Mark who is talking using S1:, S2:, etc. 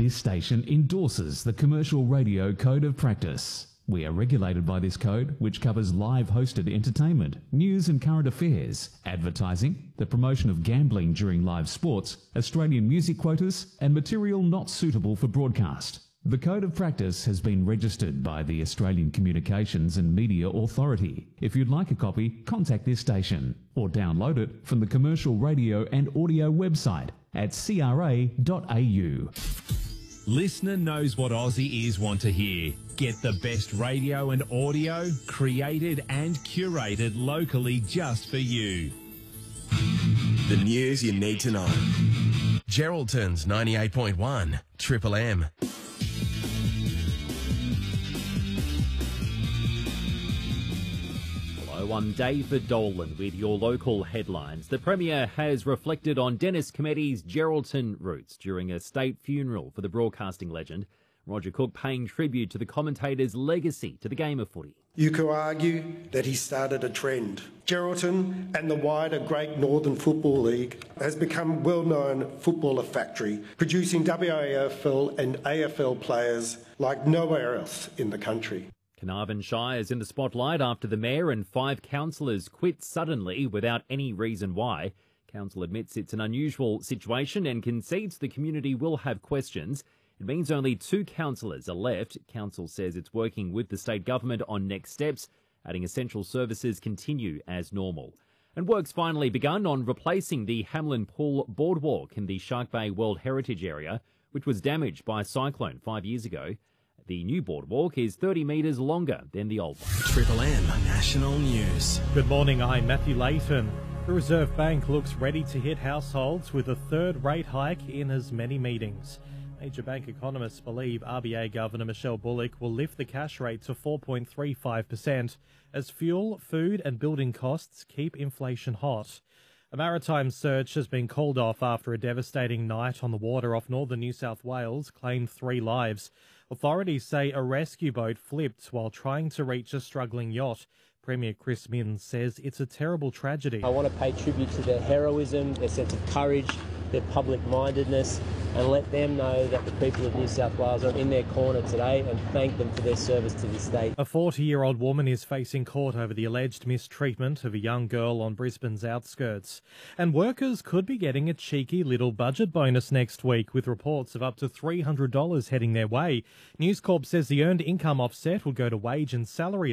S1: This station endorses the Commercial Radio Code of Practice. We are regulated by this code, which covers live hosted entertainment, news and current affairs, advertising, the promotion of gambling during live sports, Australian music quotas, and material not suitable for broadcast. The Code of Practice has been registered by the Australian Communications and Media Authority. If you'd like a copy, contact this station or download it from the Commercial Radio and Audio website at cra.au.
S2: Listener knows what Aussie ears want to hear. Get the best radio and audio created and curated locally just for you.
S3: The news you need to know. Geraldton's 98.1 Triple M.
S4: Hello, I'm David Dolan with your local headlines. The Premier has reflected on Dennis Cometty's Geraldton roots during a state funeral for the broadcasting legend. Roger Cook paying tribute to the commentator's legacy to the game of footy.
S5: You could argue that he started a trend. Geraldton and the wider Great Northern Football League has become a well-known footballer factory, producing WAFL and AFL players like nowhere else in the country.
S4: Carnarvon Shire is in the spotlight after the mayor and 5 councillors quit suddenly without any reason why. Council admits it's an unusual situation and concedes the community will have questions. It means only 2 councillors are left. Council says it's working with the state government on next steps, adding essential services continue as normal. And work's finally begun on replacing the Hamlin Pool boardwalk in the Shark Bay World Heritage Area, which was damaged by a cyclone 5 years ago. The new boardwalk is 30 metres longer than the old one.
S3: Triple M National News.
S6: Good morning, I'm Matthew Layton. The Reserve Bank looks ready to hit households with a third rate hike in as many meetings. Major bank economists believe RBA Governor Michelle Bullock will lift the cash rate to 4.35% as fuel, food and building costs keep inflation hot. A maritime search has been called off after a devastating night on the water off northern New South Wales claimed 3 lives. Authorities say a rescue boat flipped while trying to reach a struggling yacht. Premier Chris Minns says it's a terrible tragedy.
S7: I want to pay tribute to their heroism, their sense of courage, their public-mindedness, and let them know that the people of New South Wales are in their corner today and thank them for their service to the state.
S6: A 40-year-old woman is facing court over the alleged mistreatment of a young girl on Brisbane's outskirts. And workers could be getting a cheeky little budget bonus next week, with reports of up to $300 heading their way. News Corp says the earned income offset will go to wage and salary